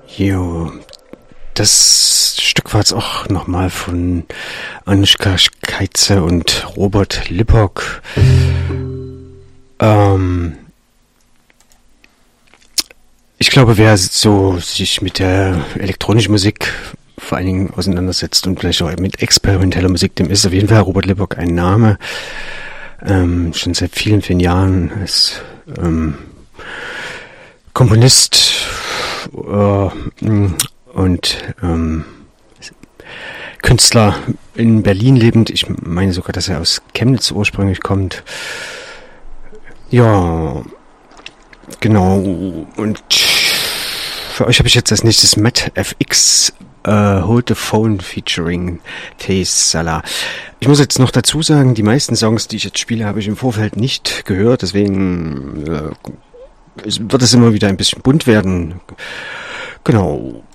Jo, das Stück war jetzt auch nochmal von Anushka Schkeitzer und Robert Lippock. Ich glaube, wer so sich mit der elektronischen Musik vor allen Dingen auseinandersetzt und vielleicht auch mit experimenteller Musik, dem ist auf jeden Fall Robert Lippock ein Name. Schon seit vielen, vielen Jahren als Komponist und Künstler in Berlin lebend. Ich meine sogar, dass er aus Chemnitz ursprünglich kommt. Ja, genau. Und für euch habe ich jetzt als nächstes Matt FX Hold the Phone featuring Taze Salah. Ich muss jetzt noch dazu sagen, die meisten Songs, die ich jetzt spiele, habe ich im Vorfeld nicht gehört. Deswegen wird es immer wieder ein bisschen bunt werden. Genau.